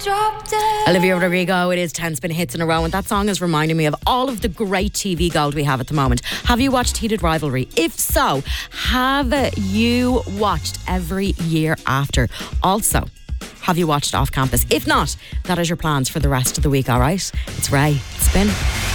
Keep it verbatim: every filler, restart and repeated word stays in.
Olivia Rodrigo, it is ten spin hits in a row, and that song is reminding me of all of the great T V gold we have at the moment. Have you watched Heated Rivalry? If so, have you watched Every Year After? Also, have you watched Off Campus? If not, that is your plans for the rest of the week, alright? It's Ray. Spin.